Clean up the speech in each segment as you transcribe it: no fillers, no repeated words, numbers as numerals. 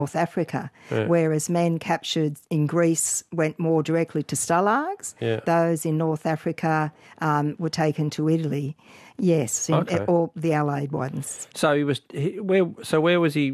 North Africa, Yeah. whereas men captured in Greece went more directly to stalags. Yeah. Those in North Africa were taken to Italy. Yes, Okay. all the Allied ones. So where was he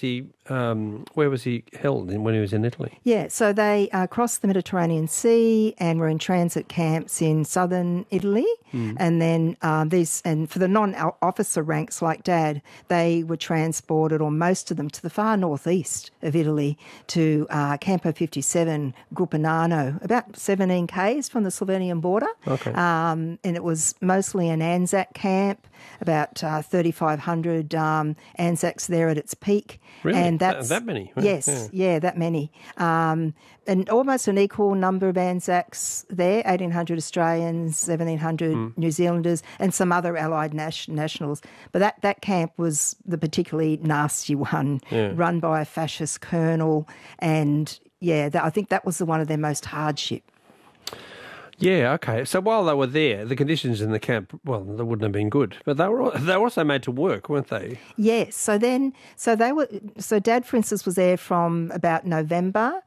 held when he was in Italy? Yeah, so they crossed the Mediterranean Sea and were in transit camps in southern Italy, and then and for the non-officer ranks like Dad, they were transported, or most of them, to the far northeast of Italy to Campo 57, Gruppinano, about 17 k's from the Slovenian border. Okay. And it was mostly an Anzac camp, about 3,500 Anzacs there at its peak. Really? And that's that many? Yes, yeah, that many. And almost an equal number of Anzacs there, 1,800 Australians, 1,700 New Zealanders, and some other Allied nationals. But that camp was the particularly nasty one, run by a fascist colonel. And, I think that was one of their most hardship. Yeah, okay. So while they were there, the conditions in the camp, well, they wouldn't have been good, but they were also made to work, weren't they? Yes. So Dad, for instance, was there from about November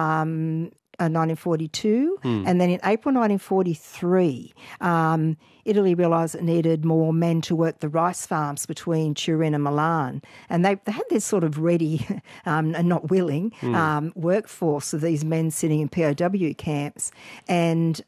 1942, and then in April 1943, Italy realised it needed more men to work the rice farms between Turin and Milan. And they had this sort of ready and not willing workforce of these men sitting in POW camps. And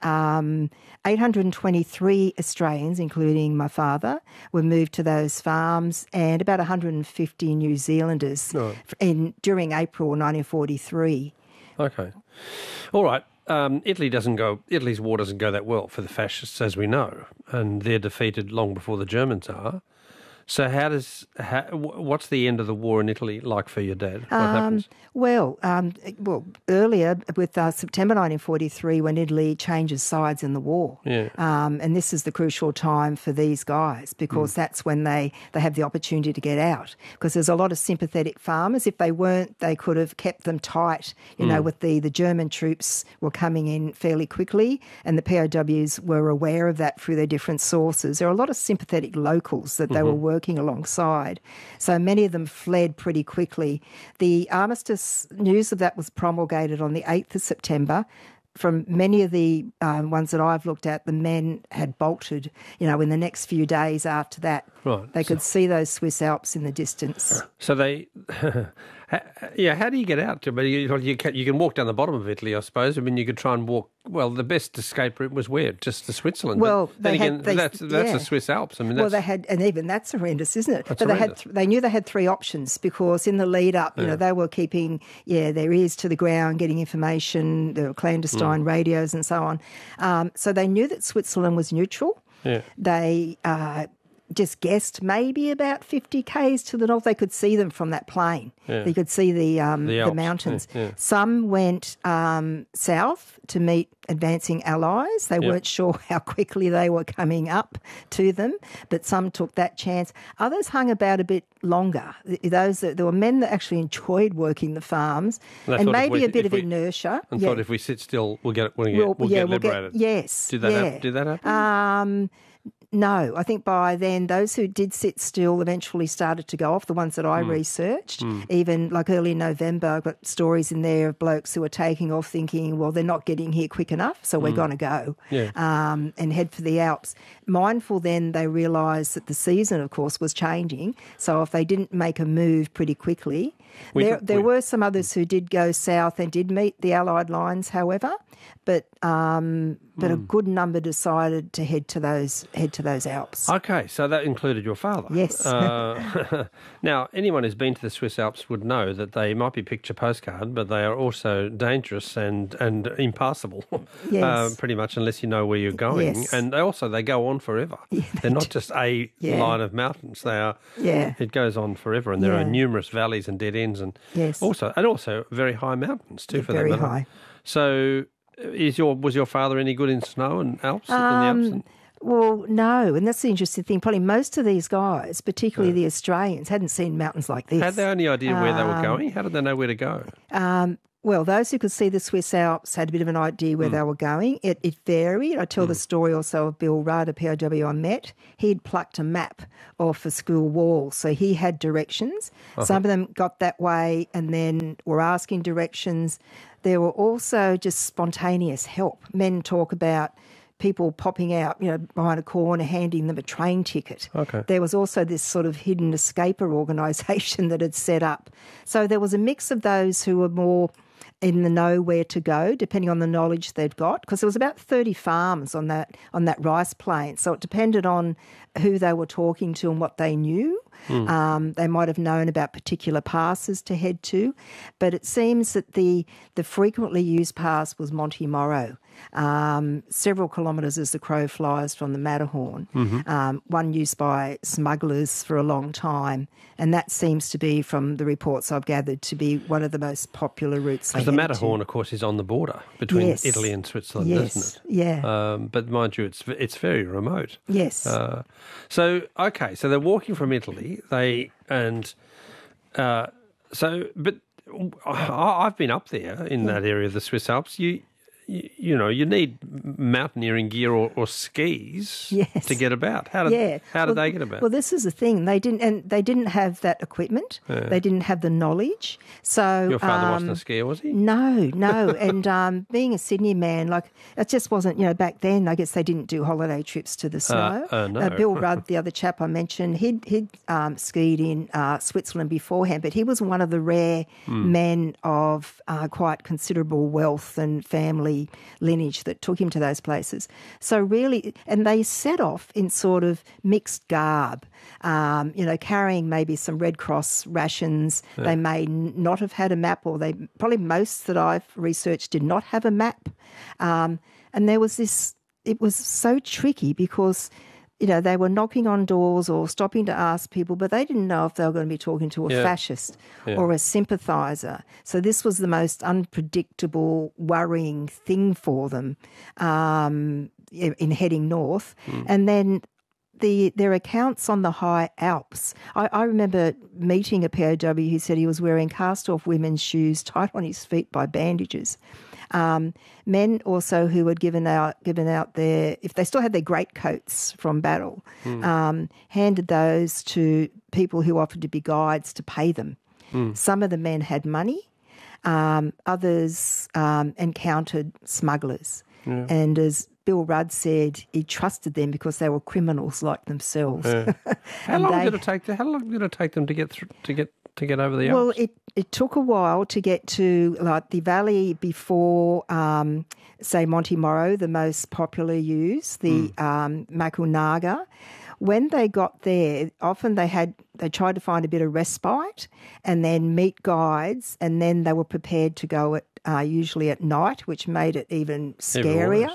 823 Australians, including my father, were moved to those farms, and about 150 New Zealanders during April 1943. Okay. All right. Italy's war doesn't go that well for the fascists, as we know, and they're defeated long before the Germans are. So what's the end of the war in Italy like for your dad? What happens? Well, earlier with September 1943, when Italy changes sides in the war, and this is the crucial time for these guys, because that's when they have the opportunity to get out, because there's a lot of sympathetic farmers. If they weren't, they could have kept them tight, with the German troops were coming in fairly quickly, and the POWs were aware of that through their different sources. There are a lot of sympathetic locals that they were working alongside. So many of them fled pretty quickly. The armistice news of that was promulgated on the 8th of September. From many of the ones that I've looked at, the men had bolted, in the next few days after that. Right. They could see those Swiss Alps in the distance. So they... how do you get out? You can walk down the bottom of Italy, I suppose. I mean, you could try and walk... Well, the best escape route was where? Just to Switzerland. Well, that's the Swiss Alps. I mean, they had, and even that's horrendous, isn't it? That's but they knew they had three options, because in the lead up, they were keeping their ears to the ground, getting information. There were clandestine radios and so on. So they knew that Switzerland was neutral. Yeah. They just guessed maybe about 50 k's to the north. They could see them from that plain. Yeah. They could see the Alps. mountains. Yeah. Some went south to meet advancing allies. They weren't sure how quickly they were coming up to them, but some took that chance. Others hung about a bit longer. There were men that actually enjoyed working the farms, and maybe a bit of inertia. And thought if we sit still, we'll get liberated. Yes. Did that happen? No, I think by then those who did sit still eventually started to go off, the ones that I researched. Even like early November, I've got stories in there of blokes who were taking off thinking, well, they're not getting here quick enough, so we're going to go and head for the Alps. Mindful then they realised that the season, of course, was changing, so if they didn't make a move pretty quickly... There were some others who did go south and did meet the Allied lines, however, but a good number decided to head to those Alps. Okay, so that included your father. Yes. Now, anyone who's been to the Swiss Alps would know that they might be picture postcard, but they are also dangerous and impassable. Yes. Pretty much, unless you know where you're going. Yes. And they go on forever. Yeah, they're not just a line of mountains. They are. Yeah. It goes on forever, and there are numerous valleys and dead ends, and also very high mountains too. For very that matter. High. So, was your father any good in snow and Alps? In the Alps? Well, no, and that's the interesting thing. Probably most of these guys, particularly the Australians, hadn't seen mountains like this. Had they any idea where they were going? How did they know where to go? Well, those who could see the Swiss Alps had a bit of an idea where they were going. It varied. I tell the story also of Bill Rudd, a POW I met. He'd plucked a map off a school wall, so he had directions. Some of them got that way and then were asking directions. There were also just spontaneous help. Men talk about people popping out, behind a corner, handing them a train ticket. Okay. There was also this sort of hidden escaper organisation that had set up. So there was a mix of those who were more in the know where to go, depending on the knowledge they'd got, because there was about 30 farms on that rice plain. So it depended on who they were talking to and what they knew. They might have known about particular passes to head to, but it seems that the frequently used pass was Monte Moro, several kilometres as the crow flies from the Matterhorn, one used by smugglers for a long time, and that seems to be, from the reports I've gathered, to be one of the most popular routes. Because the Matterhorn, of course, is on the border between Italy and Switzerland, isn't it? Yeah. But mind you, it's very remote. Yes. So they're walking from Italy. But I've been up there in that area of the Swiss Alps. You need mountaineering gear or skis to get about. How did they get about? Well, this is the thing. They didn't have that equipment. Yeah. They didn't have the knowledge. So your father wasn't a skier, was he? No. And being a Sydney man, it just wasn't. Back then, I guess they didn't do holiday trips to the snow. No. Bill Rudd, the other chap I mentioned, he'd skied in Switzerland beforehand, but he was one of the rare men of quite considerable wealth and family lineage that took him to those places. So really, and they set off in sort of mixed garb, carrying maybe some Red Cross rations. Yeah. They may not have had a map, or probably most that I've researched did not have a map. And there was this, it was so tricky because they were knocking on doors or stopping to ask people, but they didn't know if they were going to be talking to a fascist or a sympathiser. So this was the most unpredictable, worrying thing for them in heading north. And then their accounts on the high Alps. I remember meeting a POW who said he was wearing cast-off women's shoes tied on his feet by bandages. Men also who had given out their, if they still had their greatcoats from battle, handed those to people who offered to be guides to pay them. Some of the men had money, others encountered smugglers. Yeah. And as Bill Rudd said, he trusted them because they were criminals like themselves. Yeah. How long did it take them to get over the Alps? Well, it took a while to get to the valley before, say, Monte Moro, the most popular use, the Macugnaga. When they got there, often they tried to find a bit of respite and then meet guides, and then they were prepared to go usually at night, which made it even scarier.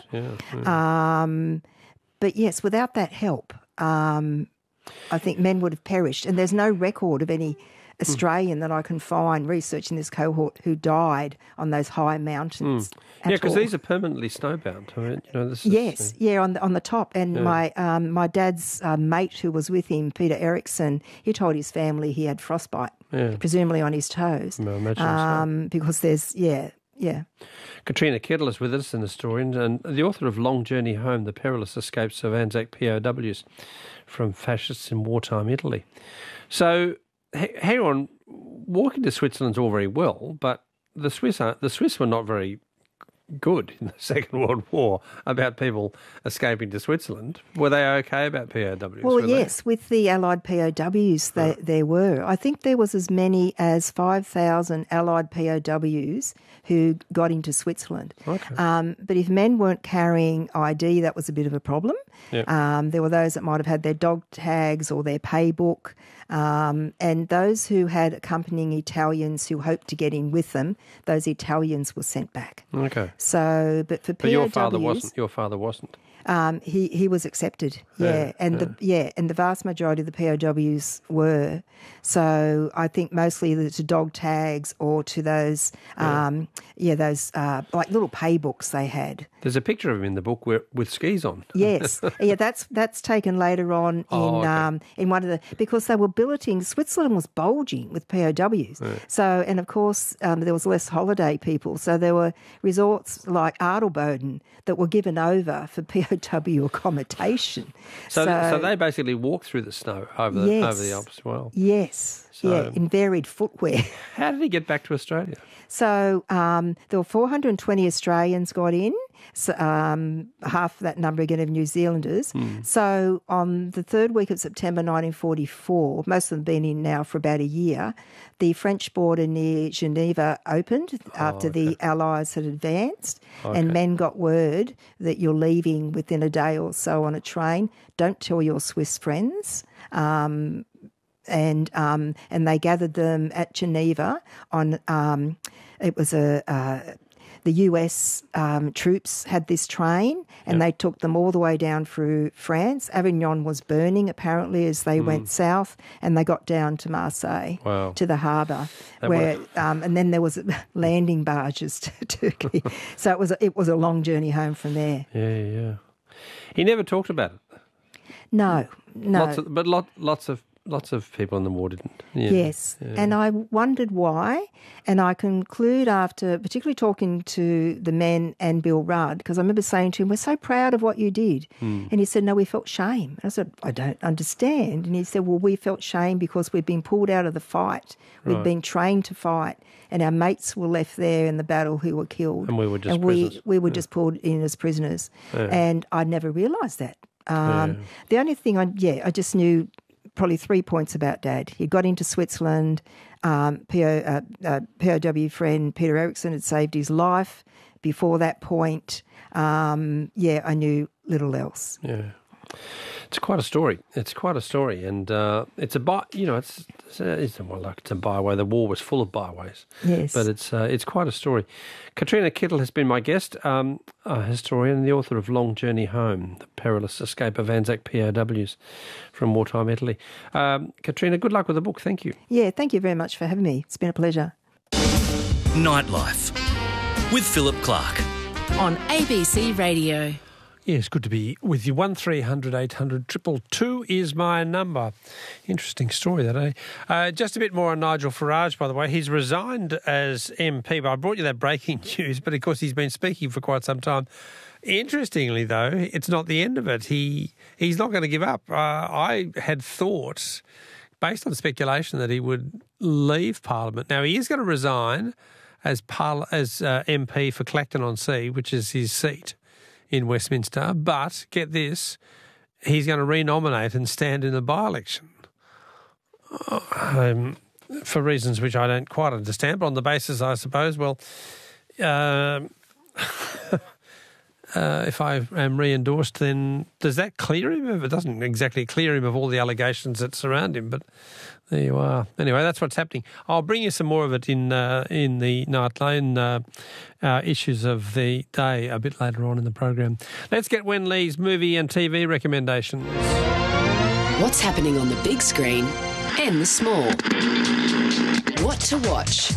But yes, without that help, I think men would have perished. And there's no record of any Australian that I can find researching this cohort who died on those high mountains. Yeah, because these are permanently snowbound. I mean, this is, on the top. And my dad's mate who was with him, Peter Eriksson, he told his family he had frostbite, presumably on his toes. No, imagine so. Because there's Katrina Kettle is with us, an historian and the author of Long Journey Home, The Perilous Escapes of Anzac POWs from Fascists in Wartime Italy. So, hang on, walking to Switzerland's all very well, but the Swiss were not very good in the Second World War about people escaping to Switzerland. Were they okay about POWs? Well, yes, with the Allied POWs, there were. I think there was as many as 5,000 Allied POWs who got into Switzerland. Okay. But if men weren't carrying ID, that was a bit of a problem. Yep. There were those that might have had their dog tags or their pay book. And those who had accompanying Italians who hoped to get in with them, those Italians were sent back. Okay. So, but for POWs... But your father wasn't? He was accepted, and the vast majority of the POWs were. So I think mostly to dog tags or to those, those like little pay books they had. There's a picture of him in the book with skis on. Yes, that's taken later on in one of the, because they were billeting. Switzerland was bulging with POWs. Yeah. So, and of course there was less holiday people, so there were resorts like Adelboden that were given over for POW accommodation. So they basically walked through the snow over the Alps as well. Yes, in varied footwear. How did he get back to Australia? So there were 420 Australians got in, so, half that number again of New Zealanders. So on the third week of September 1944, most of them have been in now for about a year, the French border near Geneva opened after the Allies had advanced, and men got word that you're leaving within a day or so on a train. Don't tell your Swiss friends. And they gathered them at Geneva on. It was the US troops had this train, and they took them all the way down through France. Avignon was burning apparently as they went south, and they got down to Marseille, to the harbour, where and then there was landing barges to Turkey. So it was a long journey home from there. Yeah. He never talked about it. No. Lots of people in the war didn't. Yeah. Yes, and I wondered why, and I conclude after particularly talking to the men and Bill Rudd, because I remember saying to him, we're so proud of what you did. And he said, no, we felt shame. And I said, I don't understand. And he said, well, we felt shame because we'd been pulled out of the fight. We'd been trained to fight, and our mates were left there in the battle who were killed. And we were just prisoners. We were just pulled in as prisoners. And I never realised that. The only thing I just knew probably 3 points about Dad. He got into Switzerland. POW friend Peter Eriksson had saved his life. Before that point, I knew little else. Yeah. It's quite a story. And it's it's a byway. The war was full of byways. Yes, but it's quite a story. Katrina Kittle has been my guest, a historian and the author of Long Journey Home: The Perilous Escape of Anzac POWs from Wartime Italy. Katrina, good luck with the book. Thank you. Yeah, thank you very much for having me. It's been a pleasure. Nightlife with Philip Clark on ABC Radio. Yes, good to be with you. 1300 800 222 is my number. Interesting story that, eh? Just a bit more on Nigel Farage, by the way. He's resigned as MP. I brought you that breaking news, but of course he's been speaking for quite some time. Interestingly, though, it's not the end of it. He's not going to give up. I had thought, based on speculation, that he would leave Parliament. Now, he is going to resign as MP for Clacton-on-Sea, which is his seat in Westminster, but get this, he's going to renominate and stand in the by-election for reasons which I don't quite understand, but on the basis, I suppose, well, if I am re-endorsed, then does that clear him? It doesn't exactly clear him of all the allegations that surround him, but there you are. Anyway, that's what's happening. I'll bring you some more of it in the Nightline issues of the day a bit later on in the program. Let's get Wen Lee's movie and TV recommendations. What's happening on the big screen and the small? What to watch?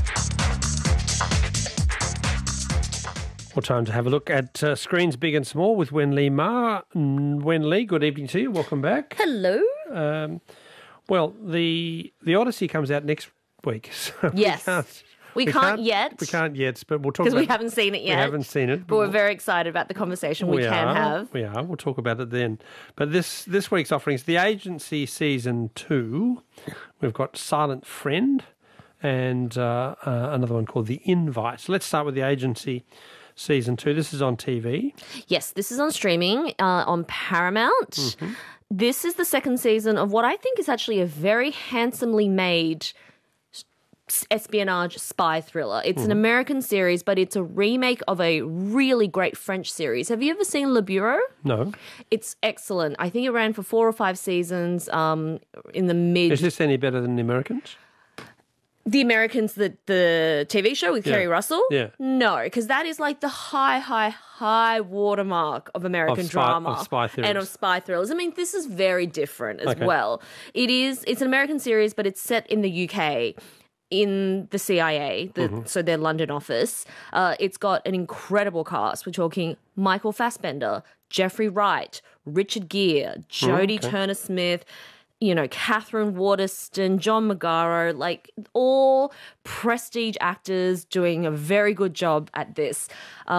Well, time to have a look at screens big and small with Wen Lee Ma. Wen Lee, good evening to you. Welcome back. Hello. Well, the Odyssey comes out next week. So yes. We can't yet. We can't yet, but we'll talk about it. Because we haven't seen it yet. We haven't seen it. But we're very excited about the conversation we can have. We are. We'll talk about it then. But this week's offerings, The Agency Season 2. We've got Silent Friend and another one called The Invite. So let's start with The Agency Season 2. This is on TV. Yes, this is on streaming on Paramount. Mm-hmm. This is the second season of what I think is actually a very handsomely made espionage spy thriller. It's an American series, but it's a remake of a really great French series. Have you ever seen Le Bureau? No. It's excellent. I think it ran for 4 or 5 seasons in the mid... Is this any better than the Americans? The Americans, the TV show with Kerry Russell? Yeah. No, because that is like the high watermark of American drama. Of spy thrillers. And of spy thrillers. I mean, this is very different as well. It's an American series, but it's set in the UK. In the CIA, so their London office. It's got an incredible cast. We're talking Michael Fassbender, Jeffrey Wright, Richard Gere, Jodie Turner-Smith, Catherine Waterston, John Magaro, like all prestige actors doing a very good job at this.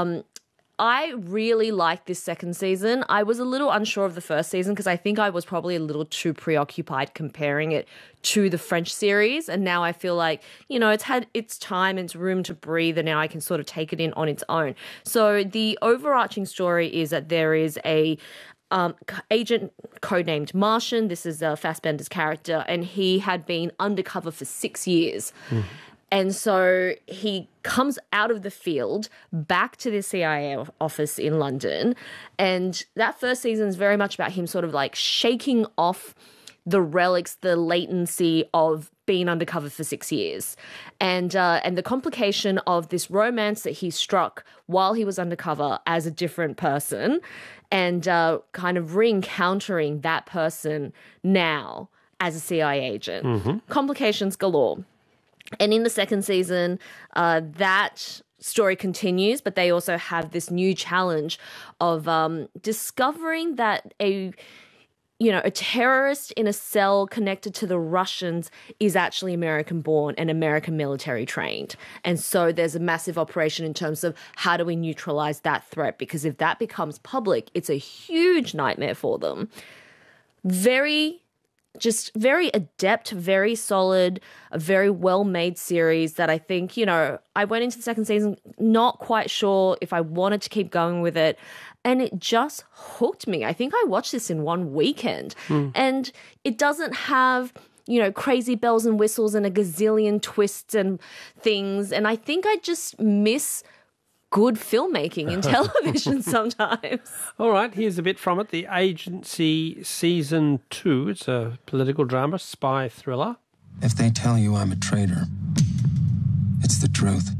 I really liked this second season. I was a little unsure of the first season because I think I was probably a little too preoccupied comparing it to the French series. And now I feel like, it's had its time, its room to breathe, and now I can sort of take it in on its own. So the overarching story is that there is a agent codenamed Martian. This is Fassbender's character, and he had been undercover for 6 years. And so he comes out of the field back to the CIA office in London. And that first season is very much about him sort of like shaking off the relics, the latency of being undercover for 6 years. And the complication of this romance that he struck while he was undercover as a different person and kind of re-encountering that person now as a CIA agent. Complications galore. And in the second season, that story continues, but they also have this new challenge of discovering that a terrorist in a cell connected to the Russians is actually American-born and American military trained. And so there's a massive operation in terms of how do we neutralize that threat? Because if that becomes public, it's a huge nightmare for them. Very adept, very solid, a very well-made series that I think, I went into the second season not quite sure if I wanted to keep going with it. And it just hooked me. I think I watched this in one weekend. And it doesn't have, crazy bells and whistles and a gazillion twists and things. And I think I just miss good filmmaking in television sometimes. All right, here's a bit from it. The Agency Season 2. It's a political drama, spy thriller. If they tell you I'm a traitor, it's the truth.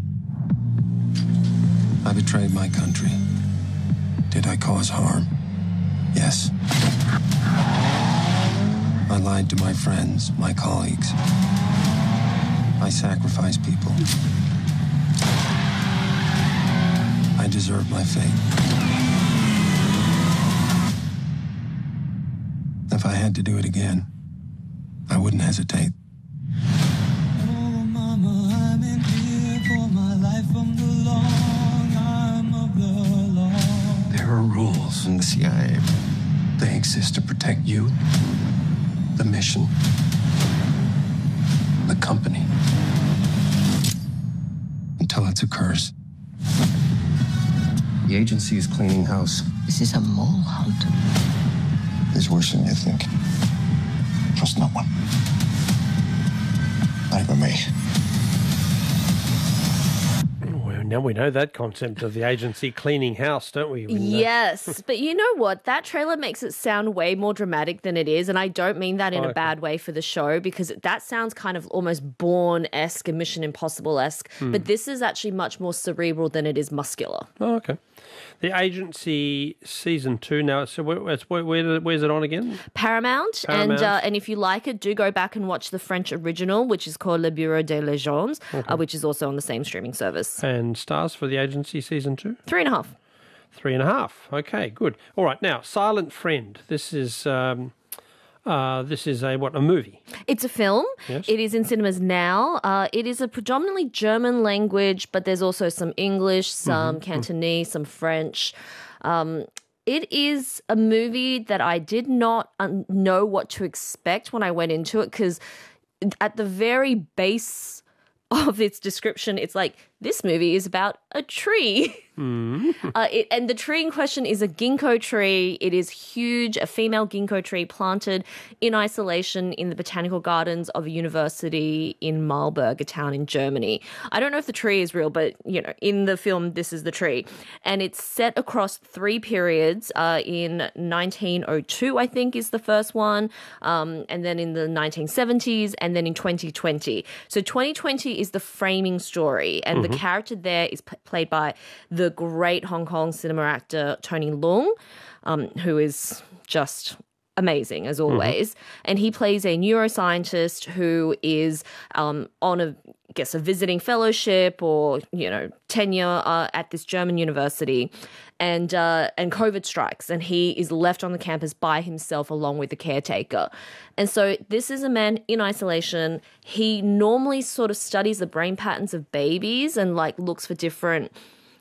I betrayed my country. Did I cause harm? Yes. I lied to my friends, my colleagues. I sacrificed people. I deserve my fate. If I had to do it again, I wouldn't hesitate. Oh, Mama, I'm in here for my life from the long arm of the law. There are rules in the CIA. They exist to protect you, the mission, the company. Until it's a curse. The agency is cleaning house. This is a mole hunt. It's worse than you think. Trust no one. Not even me. Well, now we know that concept of the agency cleaning house, don't we? Yes, but you know what? That trailer makes it sound way more dramatic than it is, and I don't mean that in a bad way for the show, because that sounds kind of almost Bourne-esque and Mission Impossible-esque, but this is actually much more cerebral than it is muscular. Oh, okay. The Agency Season 2 now. So where's it on again? Paramount. And if you like it, do go back and watch the French original, which is called Le Bureau des Légendes, which is also on the same streaming service. And stars for the Agency Season 2? 3.5. 3.5. Okay, good. All right, now Silent Friend. This is a movie? It's a film. Yes. It is in cinemas now. It is a predominantly German language, but there's also some English, some Cantonese, some French. It is a movie that I did not know what to expect when I went into it, because at the very base of its description, it's like, this movie is about a tree. And the tree in question is a ginkgo tree. It is huge, a female ginkgo tree planted in isolation in the botanical gardens of a university in Marburg, a town in Germany. I don't know if the tree is real, but, you know, in the film, this is the tree. And it's set across 3 periods. In 1902, I think, is the first one, and then in the 1970s, and then in 2020. So 2020 is the framing story, and the character there is played by the great Hong Kong cinema actor Tony Leung, who is just amazing as always. And he plays a neuroscientist who is on a visiting fellowship or, you know, tenure at this German university. And COVID strikes, and he is left on the campus by himself along with the caretaker. And so this is a man in isolation. He normally sort of studies the brain patterns of babies and like looks for different,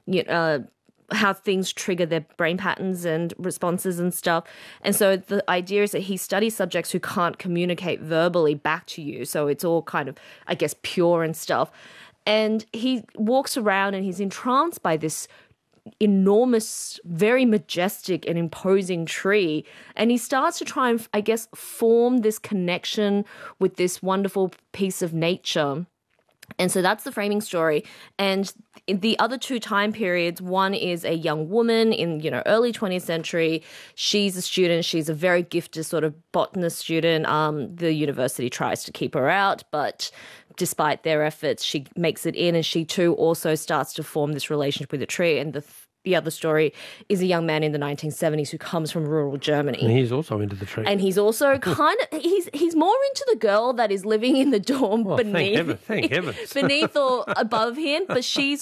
how things trigger their brain patterns and responses and stuff. And so the idea is that he studies subjects who can't communicate verbally back to you. So it's all kind of, I guess, pure and stuff. And he walks around and he's entranced by this enormous, very majestic and imposing tree. And he starts to try and, I guess, form this connection with this wonderful piece of nature. And so that's the framing story. And the other 2 time periods, one is a young woman in, you know, early 20th century. She's a student. She's a very gifted sort of botanist student. The university tries to keep her out, but despite their efforts, she makes it in, and she too also starts to form this relationship with the tree. And the other story is a young man in the 1970s who comes from rural Germany. And he's also into the tree. And he's also kind of, he's more into the girl that is living in the dorm beneath. Thank heavens. Beneath or above him. But she's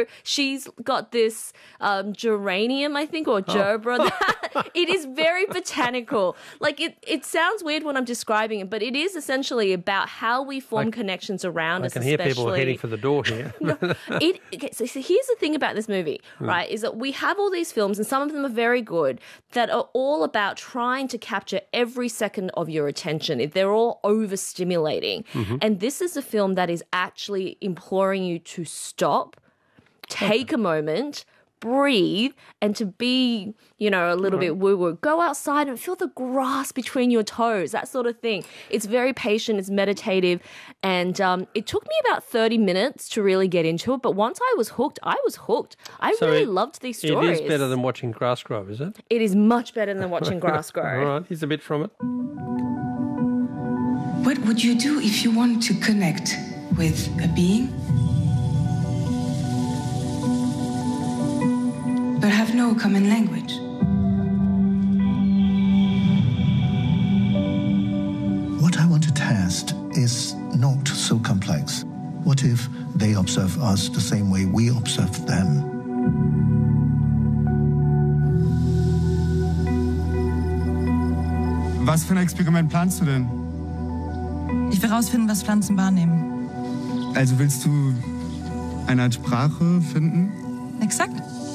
got this geranium, I think, or gerbera. It is very botanical. Like, it sounds weird when I'm describing it, but it is essentially about how we form connections around us. I can hear people heading for the door here. So here's the thing about this movie, right, is that we have all these films, and some of them are very good, that are all about trying to capture every second of your attention. They're all overstimulating. And this is a film that is actually imploring you to stop, take a moment, breathe, and to be, you know, a little bit woo-woo. Go outside and feel the grass between your toes, that sort of thing. It's very patient, it's meditative, and it took me about 30 minutes to really get into it, but once I was hooked, I was hooked. I really loved these stories. It is better than watching grass grow, is it? It is much better than watching grass grow. All right, here's a bit from it. What would you do if you want to connect with a being, but have no common language? What I want to test is not so complex. What if they observe us the same way we observe them? Was für ein Experiment planst du denn? Ich will rausfinden, was Pflanzen wahrnehmen. Also willst du eine Art Sprache finden? Exakt.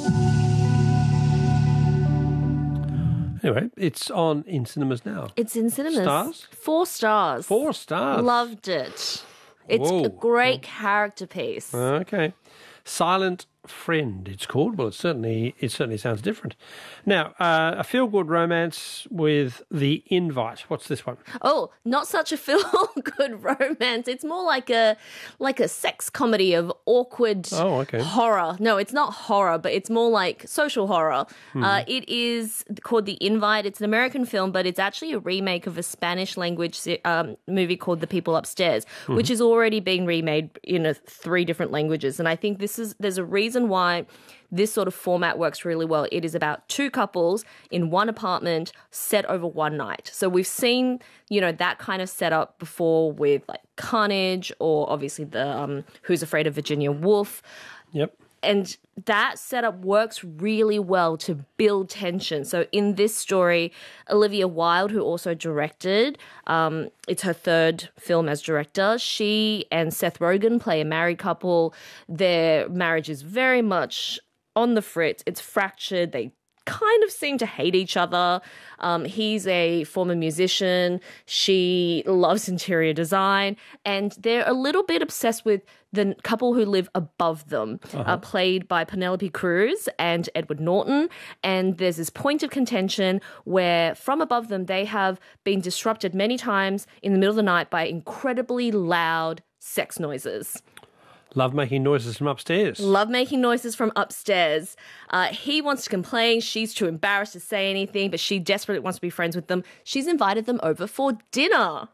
Anyway, it's on in cinemas now. It's in cinemas. Stars? 4 stars. 4 stars. Loved it. It's a great character piece. Okay. Silent Friend, it's called. Well, it certainly sounds different. Now, a feel-good romance with The Invite. What's this one? Oh, not such a feel-good romance. It's more like a sex comedy of awkward horror. No, it's not horror, but it's more like social horror. It is called The Invite. It's an American film, but it's actually a remake of a Spanish language movie called The People Upstairs, which is already being remade in 3 different languages. And I think there's a reason why this sort of format works really well. It is about 2 couples in one apartment set over one night. So we've seen, that kind of setup before with like Carnage, or obviously the Who's Afraid of Virginia Woolf. Yep. And that setup works really well to build tension. So in this story, Olivia Wilde, who also directed, it's her 3rd film as director, she and Seth Rogen play a married couple. Their marriage is very much on the fritz. It's fractured. They kind of seem to hate each other. He's a former musician. She loves interior design. And they're a little bit obsessed with the couple who live above them are played by Penelope Cruz and Edward Norton. And there's this point of contention where from above them, they have been disrupted many times in the middle of the night by incredibly loud sex noises. Love making noises from upstairs. Love making noises from upstairs. He wants to complain. She's too embarrassed to say anything, but she desperately wants to be friends with them. She's invited them over for dinner.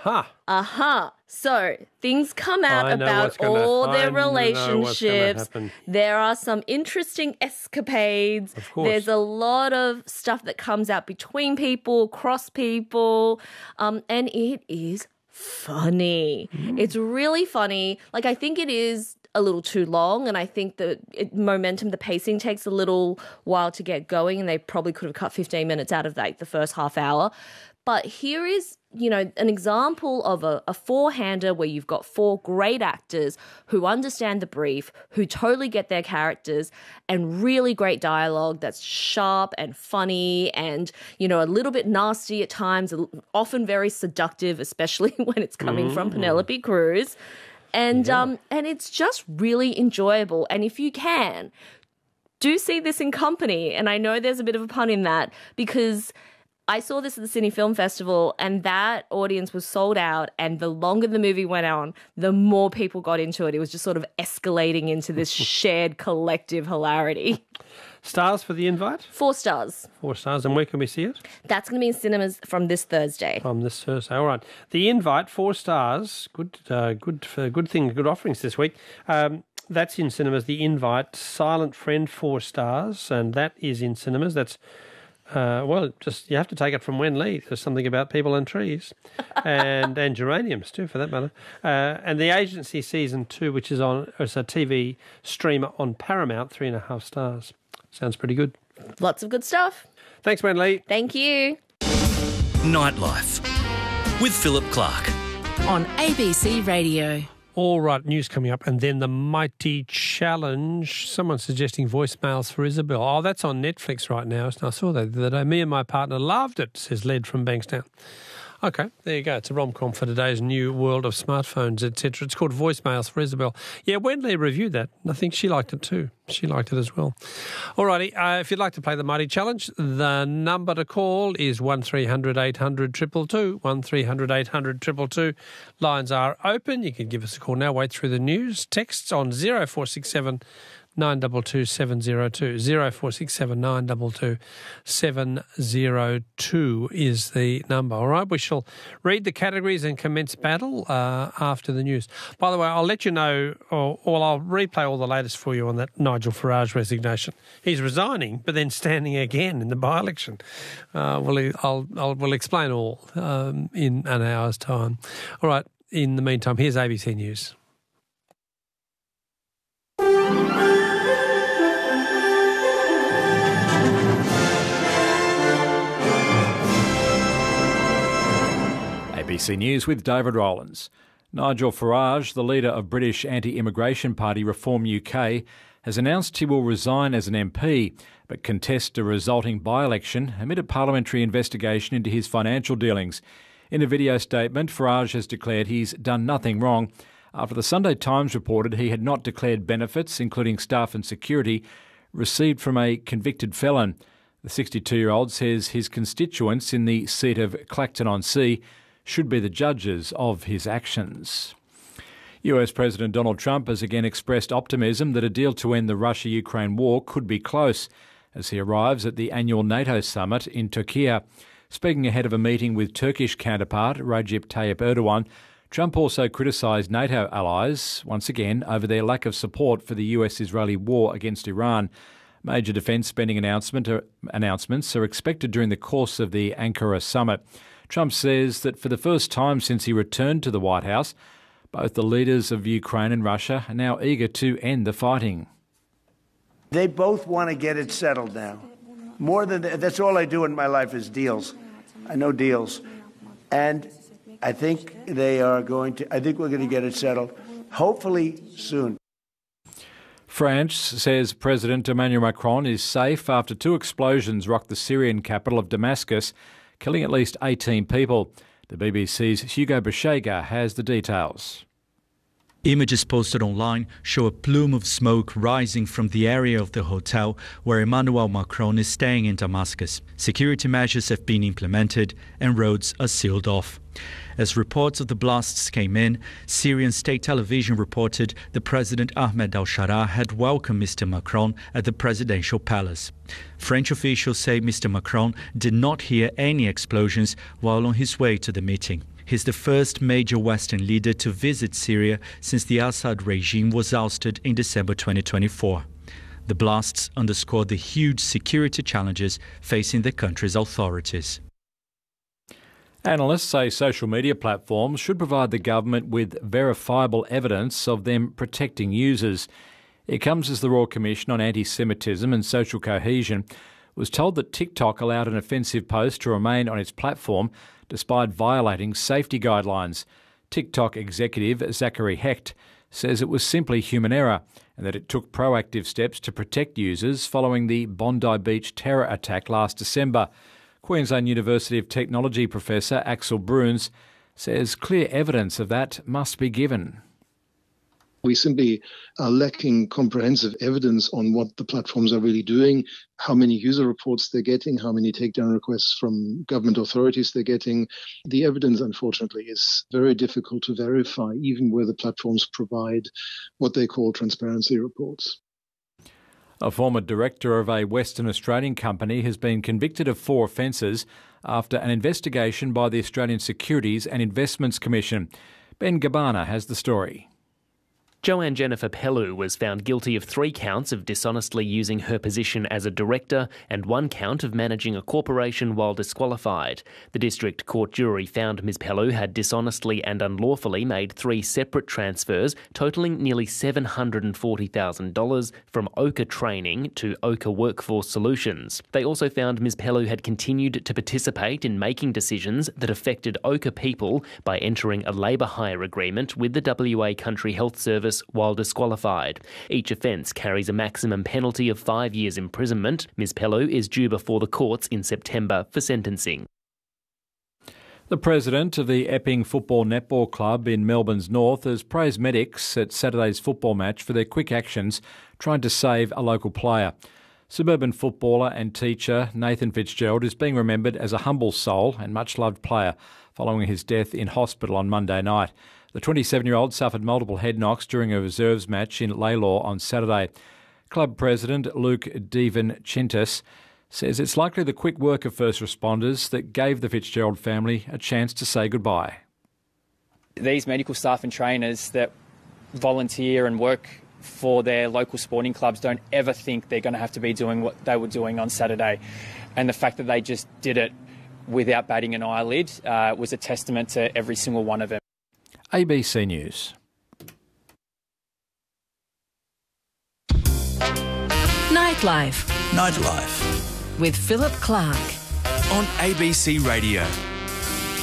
So things come out about all their relationships. There are some interesting escapades. Of course. There's a lot of stuff that comes out between people, cross people, and it is funny. It's really funny. Like, I think it is a little too long, and I think the pacing takes a little while to get going, and they probably could have cut 15 minutes out of the first half hour. But here is, an example of a four-hander where you've got four great actors who understand the brief, who totally get their characters, and really great dialogue that's sharp and funny and, a little bit nasty at times, often very seductive, especially when it's coming from Penelope Cruz. And it's just really enjoyable. And if you can, do see this in company. And I know there's a bit of a pun in that because I saw this at the Sydney Film Festival and that audience was sold out, and the longer the movie went on, the more people got into it. It was just sort of escalating into this shared collective hilarity. Stars for The Invite? 4 stars. 4 stars. And where can we see it? That's going to be in cinemas from this Thursday. From this Thursday. All right. The Invite, 4 stars. Good thing, good offerings this week. That's in cinemas. The Invite, Silent Friend, 4 stars. And that is in cinemas. That's you have to take it from Wen Lee. There's something about people and trees, and geraniums too, for that matter. And The Agency Season 2, which is it's a TV streamer on Paramount, 3.5 stars. Sounds pretty good. Lots of good stuff. Thanks, Wen Lee. Thank you. Nightlife with Philip Clark on ABC Radio. All right, news coming up, and then the Mighty Challenge. Someone suggesting voicemails for Isabel. Oh, that's on Netflix right now. I saw that the other day. Me and my partner loved it, says Led from Bankstown. Okay, there you go. It's a rom-com for today's new world of smartphones, etc. It's called Voicemails for Isabel. Yeah, Wendy reviewed that. I think she liked it too. She liked it as well. All righty, if you'd like to play the Mighty Challenge, the number to call is 1300 800 222, 1300 800 222. Lines are open. You can give us a call now. Wait through the news. Texts on 0467 922 702. 0467 922 702 is the number. All right, we shall read the categories and commence battle after the news. By the way, I'll let you know, or I'll replay all the latest for you on that Nigel Farage resignation. He's resigning, but then standing again in the by-election. We'll explain all in an hour's time. All right, in the meantime, here's ABC News. ABC News with David Rowlands. Nigel Farage, the leader of British anti-immigration party Reform UK, has announced he will resign as an MP but contest a resulting by-election amid a parliamentary investigation into his financial dealings. In a video statement, Farage has declared he's done nothing wrong after the Sunday Times reported he had not declared benefits, including staff and security, received from a convicted felon. The 62-year-old says his constituents in the seat of Clacton-on-Sea should be the judges of his actions. US President Donald Trump has again expressed optimism that a deal to end the Russia-Ukraine war could be close as he arrives at the annual NATO summit in Turkey. Speaking ahead of a meeting with Turkish counterpart Recep Tayyip Erdogan, Trump also criticised NATO allies once again over their lack of support for the US-Israeli war against Iran. Major defence spending announcements are expected during the course of the Ankara summit. Trump says that for the first time since he returned to the White House, both the leaders of Ukraine and Russia are now eager to end the fighting. They both want to get it settled now. More than that, that's all I do in my life is deals. I know deals. And I think we're going to get it settled, hopefully soon. France says President Emmanuel Macron is safe after 2 explosions rocked the Syrian capital of Damascus, killing at least 18 people. The BBC's Hugo Bashega has the details. Images posted online show a plume of smoke rising from the area of the hotel where Emmanuel Macron is staying in Damascus. Security measures have been implemented and roads are sealed off. As reports of the blasts came in, Syrian state television reported the President Ahmed al-Sharaa had welcomed Mr. Macron at the presidential palace. French officials say Mr. Macron did not hear any explosions while on his way to the meeting. He's the first major Western leader to visit Syria since the Assad regime was ousted in December 2024. The blasts underscore the huge security challenges facing the country's authorities. Analysts say social media platforms should provide the government with verifiable evidence of them protecting users. It comes as the Royal Commission on Anti-Semitism and Social Cohesion was told that TikTok allowed an offensive post to remain on its platform despite violating safety guidelines. TikTok executive Zachary Hecht says it was simply human error and that it took proactive steps to protect users following the Bondi Beach terror attack last December. Queensland University of Technology professor Axel Bruns says clear evidence of that must be given. We simply are lacking comprehensive evidence on what the platforms are really doing, how many user reports they're getting, how many takedown requests from government authorities they're getting. The evidence, unfortunately, is very difficult to verify, even where the platforms provide what they call transparency reports. A former director of a Western Australian company has been convicted of 4 offences after an investigation by the Australian Securities and Investments Commission. Ben Gabbana has the story. Joanne Jennifer Pellew was found guilty of 3 counts of dishonestly using her position as a director and 1 count of managing a corporation while disqualified. The District Court jury found Ms Pellew had dishonestly and unlawfully made 3 separate transfers totalling nearly $740,000 from Oka Training to Oka Workforce Solutions. They also found Ms Pellew had continued to participate in making decisions that affected Oka people by entering a labour hire agreement with the WA Country Health Service while disqualified. Each offence carries a maximum penalty of 5 years imprisonment. Ms Pellew is due before the courts in September for sentencing. The president of the Epping Football Netball Club in Melbourne's north has praised medics at Saturday's football match for their quick actions trying to save a local player. Suburban footballer and teacher Nathan Fitzgerald is being remembered as a humble soul and much-loved player following his death in hospital on Monday night. The 27-year-old suffered multiple head knocks during a reserves match in Laylaw on Saturday. Club president Luke Devan-Chintis says it's likely the quick work of first responders that gave the Fitzgerald family a chance to say goodbye. These medical staff and trainers that volunteer and work for their local sporting clubs don't ever think they're going to have to be doing what they were doing on Saturday. And the fact that they just did it without batting an eyelid was a testament to every single one of them. ABC News. Nightlife. Nightlife. With Philip Clark. On ABC Radio.